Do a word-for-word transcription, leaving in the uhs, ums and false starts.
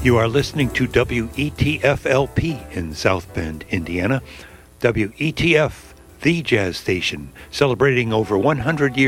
You are listening to W E T F L P in South Bend, Indiana. W E T F, the jazz station, celebrating over one hundred years